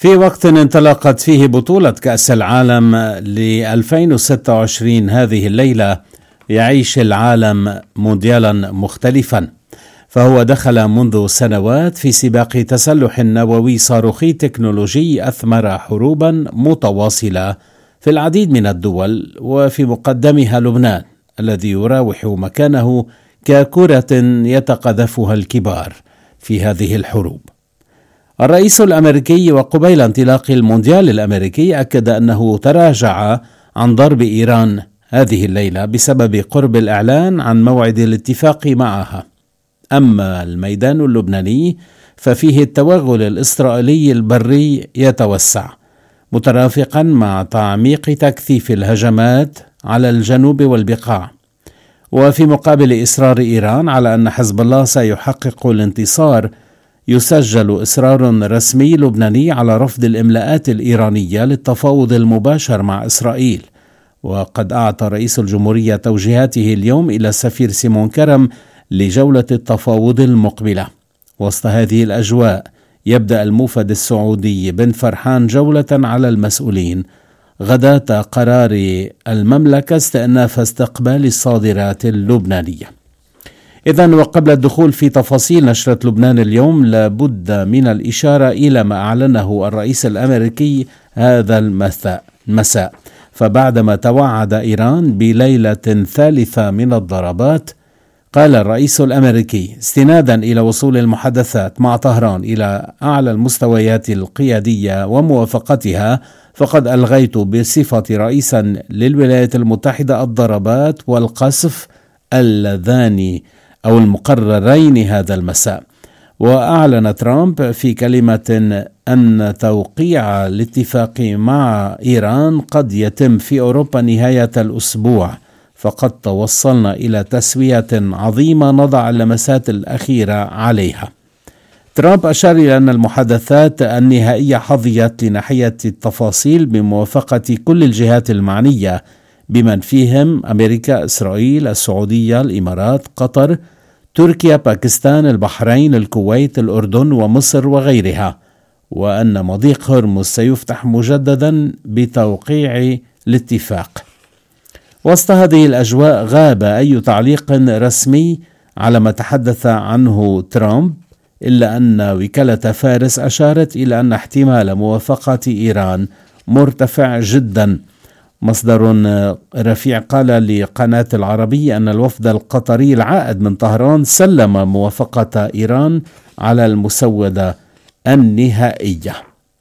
في وقت انطلقت فيه بطولة كأس العالم ل 2026 هذه الليلة، يعيش العالم مونديالا مختلفا، فهو دخل منذ سنوات في سباق تسلح نووي صاروخي تكنولوجي أثمر حروبا متواصلة في العديد من الدول، وفي مقدمها لبنان الذي يراوح مكانه ككرة يتقذفها الكبار في هذه الحروب. الرئيس الأمريكي وقبيل انطلاق المونديال الأمريكي أكد أنه تراجع عن ضرب إيران هذه الليلة بسبب قرب الإعلان عن موعد الاتفاق معها. أما الميدان اللبناني ففيه التوغل الإسرائيلي البري يتوسع، مترافقا مع تعميق تكثيف الهجمات على الجنوب والبقاع، وفي مقابل إصرار إيران على أن حزب الله سيحقق الانتصار، يسجل إصرار رسمي لبناني على رفض الإملاءات الإيرانية للتفاوض المباشر مع إسرائيل. وقد أعطى رئيس الجمهورية توجيهاته اليوم إلى السفير سيمون كرم لجولة التفاوض المقبلة. وسط هذه الأجواء يبدأ الموفد السعودي بن فرحان جولة على المسؤولين غداة قرار المملكة استئناف استقبال الصادرات اللبنانية. إذن وقبل الدخول في تفاصيل نشرة لبنان اليوم، لابد من الإشارة إلى ما أعلنه الرئيس الأمريكي هذا المساء، فبعدما توعد إيران بليلة ثالثة من الضربات، قال الرئيس الأمريكي استنادا إلى وصول المحادثات مع طهران إلى أعلى المستويات القيادية وموافقتها، فقد ألغيت بصفة رئيسا للولايات المتحدة الضربات والقصف اللذان أو المقررين هذا المساء. وأعلن ترامب في كلمة أن توقيع الاتفاق مع إيران قد يتم في أوروبا نهاية الأسبوع، فقد توصلنا إلى تسوية عظيمة نضع اللمسات الأخيرة عليها. ترامب أشار إلى أن المحادثات النهائية حظيت لناحية التفاصيل بموافقة كل الجهات المعنية، بمن فيهم أمريكا، إسرائيل، السعودية، الإمارات، قطر، تركيا، باكستان، البحرين، الكويت، الأردن ومصر وغيرها، وأن مضيق هرمز سيفتح مجددا بتوقيع الاتفاق. وسط هذه الأجواء غاب أي تعليق رسمي على ما تحدث عنه ترامب، إلا أن وكالة فارس أشارت إلى أن احتمال موافقة إيران مرتفع جدا. مصدر رفيع قال لقناة العربية أن الوفد القطري العائد من طهران سلم موافقة إيران على المسودة النهائية.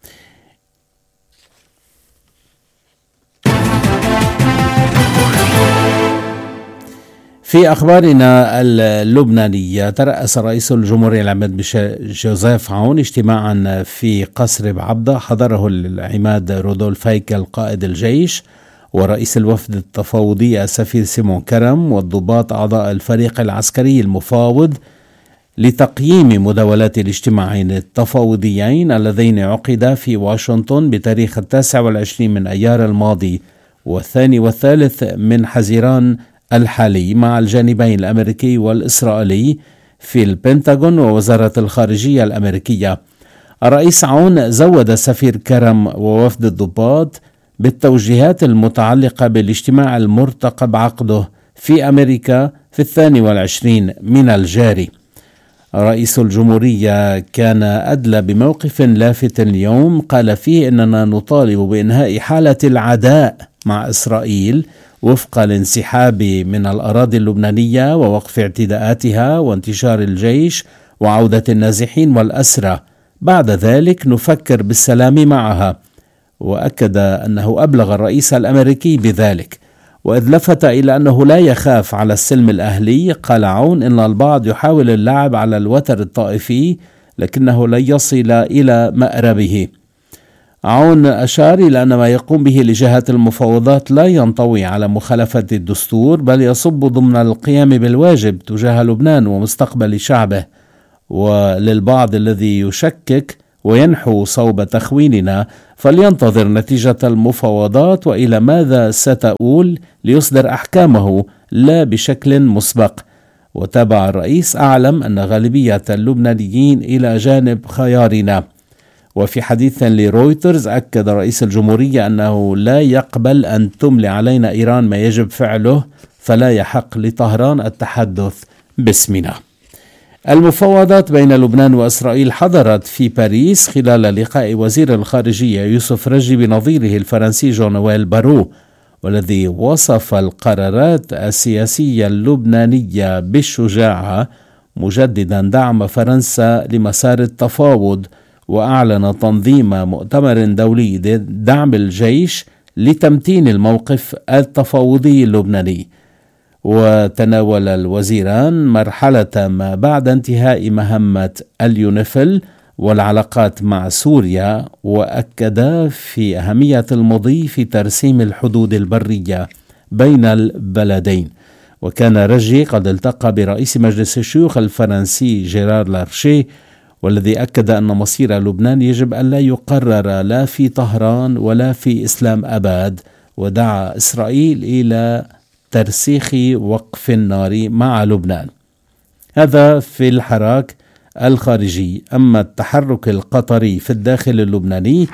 في أخبارنا اللبنانية، ترأس رئيس الجمهورية العماد جوزيف عون اجتماعا في قصر بعبدة حضره العماد رودولف هيكل قائد الجيش ورئيس الوفد التفاوضي السفير سيمون كرم والضباط أعضاء الفريق العسكري المفاوض لتقييم مداولات الاجتماعين التفاوضيين اللذين عقدا في واشنطن بتاريخ 29 من أيار الماضي والثاني والثالث من حزيران الحالي مع الجانبين الأمريكي والإسرائيلي في البنتاغون ووزارة الخارجية الأمريكية. الرئيس عون زود السفير كرم ووفد الضباط بالتوجيهات المتعلقة بالاجتماع المرتقب عقده في أمريكا في 22 من الجاري. رئيس الجمهورية كان أدلى بموقف لافت اليوم قال فيه إننا نطالب بإنهاء حالة العداء مع إسرائيل وفق الانسحاب من الأراضي اللبنانية ووقف اعتداءاتها وانتشار الجيش وعودة النازحين والأسرى. بعد ذلك نفكر بالسلام معها. وأكد أنه أبلغ الرئيس الأمريكي بذلك. وإذ لفت إلى أنه لا يخاف على السلم الأهلي، قال عون إن البعض يحاول اللعب على الوتر الطائفي لكنه لن يصل إلى مأربه. عون أشار إلى أن ما يقوم به لجهات المفاوضات لا ينطوي على مخالفة الدستور، بل يصب ضمن القيام بالواجب تجاه لبنان ومستقبل شعبه. وللبعض الذي يشكك وينحو صوب تخويننا فلينتظر نتيجة المفاوضات وإلى ماذا ستؤول ليصدر أحكامه لا بشكل مسبق. وتابع الرئيس: أعلم أن غالبية اللبنانيين إلى جانب خيارنا. وفي حديث لرويترز أكد رئيس الجمهورية أنه لا يقبل أن تملي علينا إيران ما يجب فعله، فلا يحق لطهران التحدث باسمنا. المفاوضات بين لبنان وإسرائيل حضرت في باريس خلال لقاء وزير الخارجية يوسف رجي بنظيره الفرنسي جون نويل بارو، والذي وصف القرارات السياسية اللبنانية بالشجاعة، مجددا دعم فرنسا لمسار التفاوض، وأعلن تنظيم مؤتمر دولي لدعم الجيش لتمتين الموقف التفاوضي اللبناني. وتناول الوزيران مرحلة ما بعد انتهاء مهمة اليونيفيل والعلاقات مع سوريا، وأكدا في أهمية المضي في ترسيم الحدود البرية بين البلدين. وكان رجي قد التقى برئيس مجلس الشيوخ الفرنسي جيرار لارشيه، والذي أكد أن مصير لبنان يجب أن لا يقرر لا في طهران ولا في إسلام أباد، ودعا إسرائيل إلى ترسيخ وقف النار مع لبنان. هذا في الحراك الخارجي. أما التحرك القطري في الداخل اللبناني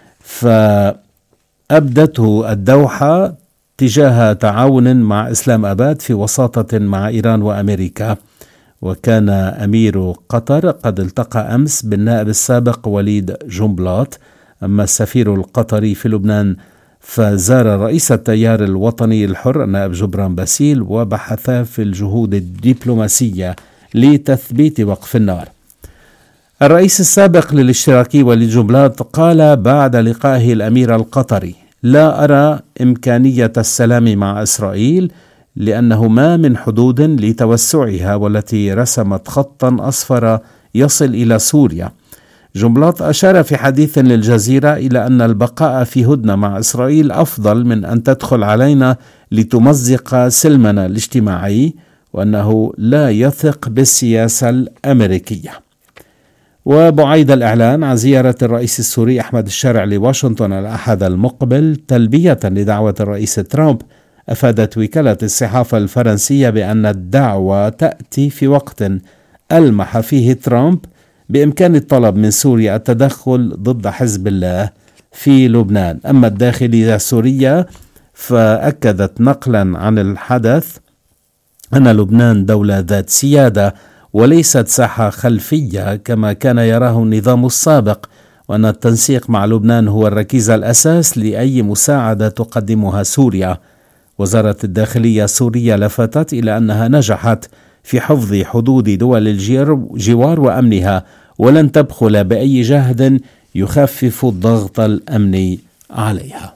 فأبدته الدوحة تجاه تعاون مع إسلام أباد في وساطة مع إيران وأمريكا. وكان أمير قطر قد التقى أمس بالنائب السابق وليد جنبلاط. أما السفير القطري في لبنان فزار رئيس التيار الوطني الحر النائب جبران باسيل، وبحثا في الجهود الدبلوماسية لتثبيت وقف النار. الرئيس السابق للاشتراكي وليد جنبلاط قال بعد لقائه الأمير القطري: لا أرى إمكانية السلام مع إسرائيل لأنه ما من حدود لتوسعها، والتي رسمت خطا أصفر يصل إلى سوريا. جنبلاط أشار في حديث للجزيرة إلى أن البقاء في هدنة مع إسرائيل أفضل من أن تدخل علينا لتمزق سلمنا الاجتماعي، وأنه لا يثق بالسياسة الأمريكية. وبعيد الإعلان عن زيارة الرئيس السوري أحمد الشارع لواشنطن الأحد المقبل تلبية لدعوة الرئيس ترامب، أفادت وكالة الصحافة الفرنسية بأن الدعوة تأتي في وقت ألمح فيه ترامب بإمكان الطلب من سوريا التدخل ضد حزب الله في لبنان. أما الداخلية السورية فأكدت نقلا عن الحدث أن لبنان دولة ذات سيادة وليست ساحة خلفية كما كان يراه النظام السابق، وأن التنسيق مع لبنان هو الركيزة الأساس لأي مساعدة تقدمها سوريا. وزارة الداخلية السورية لفتت إلى أنها نجحت في حفظ حدود دول الجوار وأمنها، ولن تبخل بأي جهد يخفف الضغط الأمني عليها.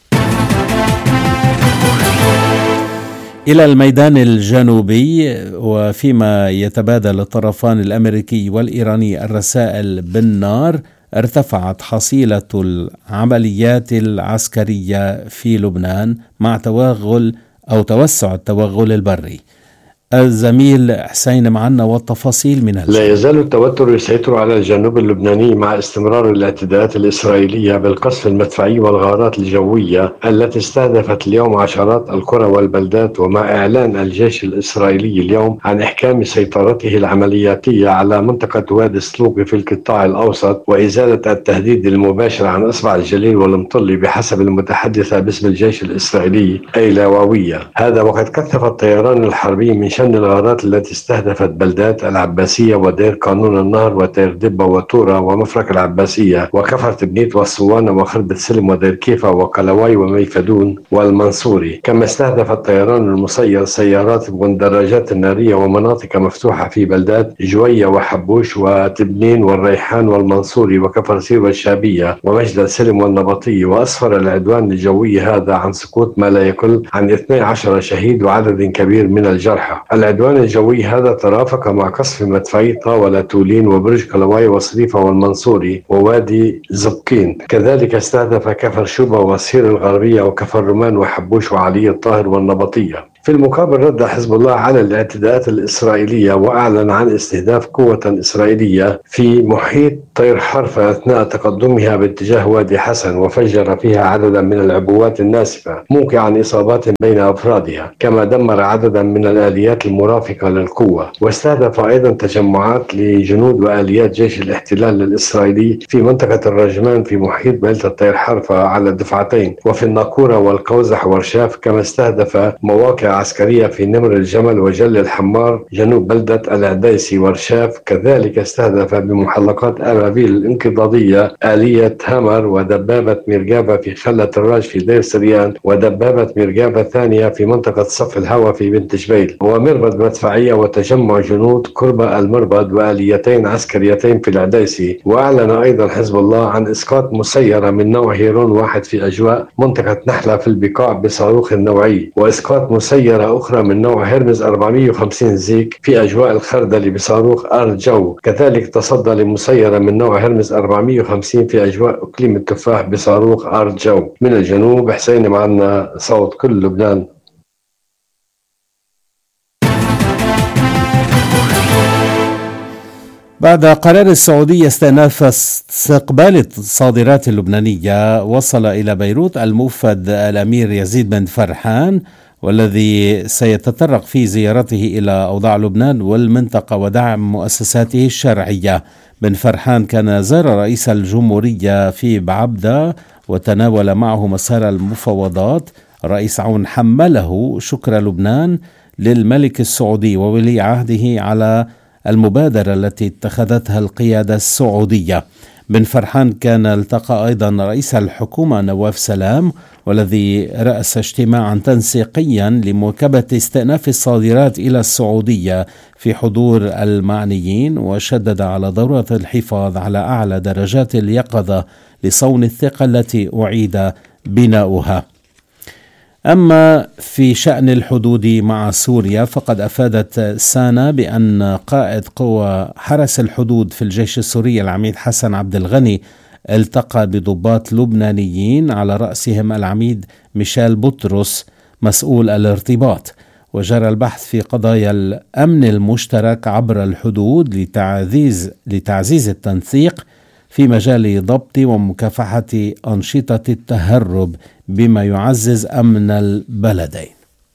إلى الميدان الجنوبي، وفيما يتبادل الطرفان الأمريكي والإيراني الرسائل بالنار، ارتفعت حصيلة العمليات العسكرية في لبنان مع توسع التوغل البري. الزميل حسين معنا والتفاصيل من لا يزال التوتر يسيطر على الجنوب اللبناني مع استمرار الاعتداءات الإسرائيلية بالقصف المدفعي والغارات الجوية التي استهدفت اليوم عشرات القرى والبلدات، ومع إعلان الجيش الإسرائيلي اليوم عن إحكام سيطرته العملياتية على منطقة وادي سلوقي في القطاع الأوسط، وإزالة التهديد المباشر عن إصبع الجليل والمطلي بحسب المتحدثة باسم الجيش الإسرائيلي أيلا واوية. هذا وقد كثف الطيران الحربي من شن الغارات التي استهدفت بلدات العباسية ودير قانون النهر وتير دبة وتورا ومفرق العباسية وكفر تبنيت والصوانة وخربة سلم ودير كيفا وقلواي وميفدون والمنصوري. كما استهدف الطيران المسير سيارات والدراجات النارية ومناطق مفتوحة في بلدات جوية وحبوش وتبنين والريحان والمنصوري وكفر سير والشابية ومجد سلم والنبطي. وأسفر العدوان الجوي هذا عن سقوط ما لا يقل عن 12 شهيد وعدد كبير من الجرحى. العدوان الجوي هذا ترافق مع قصف مدفعي طاولة تولين وبرج قلواي وصريفة والمنصوري ووادي زبقين. كذلك استهدف كفر شوبة وصير الغربية وكفر رمان وحبوش وعلي الطاهر والنبطية. في المقابل رد حزب الله على الاعتداءات الإسرائيلية وأعلن عن استهداف قوة إسرائيلية في محيط طير حرفة أثناء تقدمها باتجاه وادي حسن، وفجر فيها عددا من العبوات الناسفة موقعا إصابات بين أفرادها، كما دمر عددا من الآليات المرافقة للقوة. واستهدف أيضا تجمعات لجنود وآليات جيش الاحتلال الإسرائيلي في منطقة الرجمان في محيط بلدة طير حرفة على الدفعتين، وفي الناقورة والقوزح ورشاف، كما استهدف مواقع عسكرية في نمر الجمل وجل الحمار جنوب بلدة العديسي ورشاف. كذلك استهدف بمحلقات أنابيب الانقضاضية آلية هامر ودبابة ميرجافا في خلة الراج في دير سريان، ودبابة ميرجافا ثانية في منطقة صف الهوى في بنت جبيل، ومربد مدفعية وتجمع جنود قرب المربد وآليتين عسكريتين في العديسي. وأعلن أيضا حزب الله عن إسقاط مسيرة من نوع هيرون 1 في أجواء منطقة نحلة في البقاع بصاروخ نوعي، وإسقاط مسيرة أخرى من نوع هيرمز 450 زيك في أجواء الخردل بصاروخ أرض جو. كذلك تصدى لمسيرة من نوع هيرمز 450 في أجواء إقليم التفاح بصاروخ أرض جو. من الجنوب حسين معنا صوت كل لبنان. بعد قرار السعودية استئناف استقبال الصادرات اللبنانية، وصل إلى بيروت الموفد الأمير يزيد بن فرحان، والذي سيتطرق في زيارته إلى أوضاع لبنان والمنطقة ودعم مؤسساته الشرعية. بن فرحان كان زار رئيس الجمهورية في بعبدة وتناول معه مسار المفاوضات. رئيس عون حمله شكر لبنان للملك السعودي وولي عهده على المبادرة التي اتخذتها القيادة السعودية. بن فرحان كان التقى أيضا رئيس الحكومة نواف سلام، والذي رأس اجتماعا تنسيقيا لمواكبة استئناف الصادرات إلى السعودية في حضور المعنيين، وشدد على ضرورة الحفاظ على أعلى درجات اليقظة لصون الثقة التي أعيد بناؤها. أما في شأن الحدود مع سوريا، فقد أفادت سانا بأن قائد قوى حرس الحدود في الجيش السوري العميد حسن عبد الغني التقى بضباط لبنانيين على رأسهم العميد ميشيل بطرس مسؤول الارتباط، وجرى البحث في قضايا الأمن المشترك عبر الحدود لتعزيز التنسيق في مجال ضبط ومكافحة أنشطة التهرب بما يعزز أمن البلدين.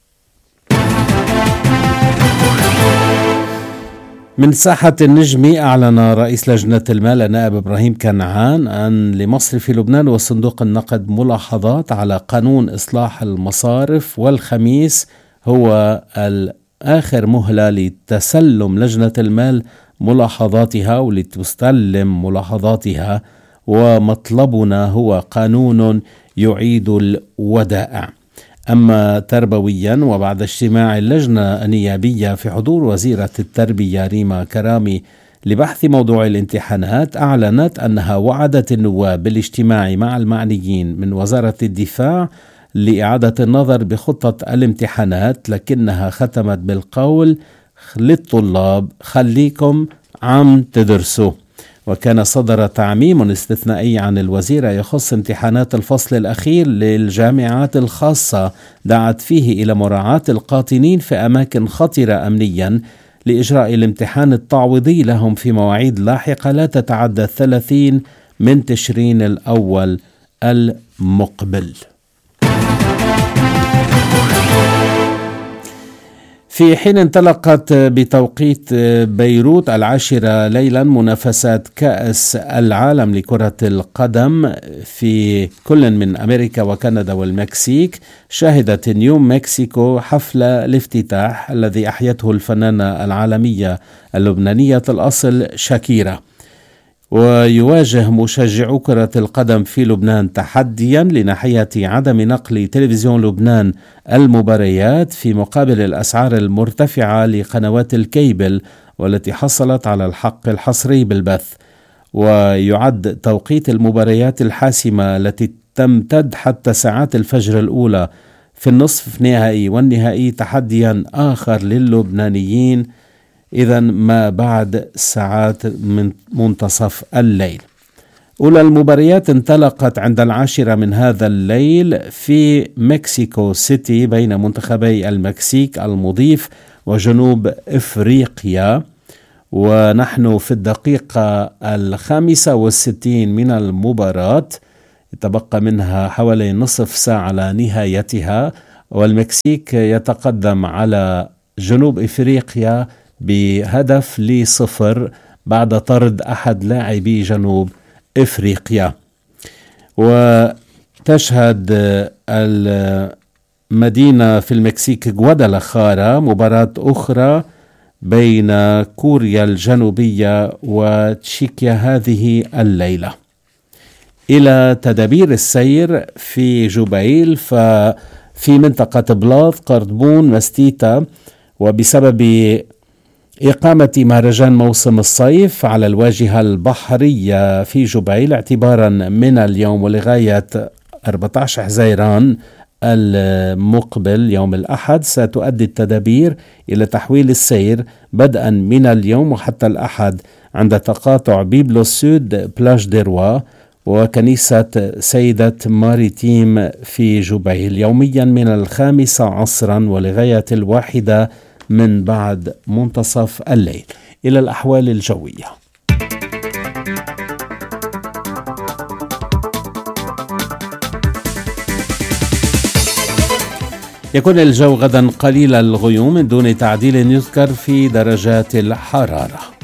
من ساحة النجمي، أعلن رئيس لجنة المال النائب إبراهيم كنعان أن لمصر في لبنان وصندوق النقد ملاحظات على قانون إصلاح المصارف، والخميس هو آخر مهلة لتسلم لجنة المال ملاحظاتها ولتستلم ملاحظاتها، ومطلبنا هو قانون يعيد الودائع. أما تربويا، وبعد اجتماع اللجنة النيابية في حضور وزيرة التربية ريما كرامي لبحث موضوع الامتحانات، أعلنت أنها وعدت النواب بالاجتماع مع المعنيين من وزارة الدفاع لإعادة النظر بخطة الامتحانات، لكنها ختمت بالقول للطلاب خليكم عم تدرسوا. وكان صدر تعميم استثنائي عن الوزيرة يخص امتحانات الفصل الأخير للجامعات الخاصة، دعت فيه إلى مراعاة القاطنين في أماكن خطرة أمنيا لإجراء الامتحان التعويضي لهم في مواعيد لاحقة لا تتعدى 30 من تشرين الأول المقبل. في حين انطلقت بتوقيت بيروت 10 ليلا منافسات كأس العالم لكرة القدم في كل من أمريكا وكندا والمكسيك، شهدت نيو مكسيكو حفل الافتتاح الذي أحيته الفنانة العالمية اللبنانية الأصل شاكيرا. ويواجه مشجعو كرة القدم في لبنان تحديا لناحية عدم نقل تلفزيون لبنان المباريات في مقابل الأسعار المرتفعة لقنوات الكيبل والتي حصلت على الحق الحصري بالبث. ويعد توقيت المباريات الحاسمة التي تمتد حتى ساعات الفجر الأولى في النصف النهائي والنهائي تحديا آخر للبنانيين إذن ما بعد ساعات من منتصف الليل. أولى المباريات انطلقت عند 10 من هذا الليل في مكسيكو سيتي بين منتخبي المكسيك المضيف وجنوب إفريقيا، ونحن في الدقيقة 65 من المباراة، يتبقى منها حوالي نصف ساعة لنهايتها، والمكسيك يتقدم على جنوب إفريقيا بهدف ل0 بعد طرد أحد لاعبي جنوب إفريقيا. وتشهد المدينة في المكسيك غوادالاخارا مباراة أخرى بين كوريا الجنوبية وتشيكيا هذه الليلة. إلى تدابير السير في جبيل، ففي منطقة بلاط، قردبون، مستيتا، وبسبب إقامة مهرجان موسم الصيف على الواجهة البحرية في جبيل اعتبارا من اليوم ولغاية 14 حزيران المقبل يوم الأحد، ستؤدي التدابير إلى تحويل السير بدءا من اليوم وحتى الأحد عند تقاطع بيبلو سود بلاج ديروا وكنيسة سيدة ماريتيم في جبيل، يوميا من 5 عصرا ولغاية 1 من بعد منتصف الليل. إلى الأحوال الجوية. يكون الجو غدا قليل الغيوم من دون تعديل يذكر في درجات الحرارة.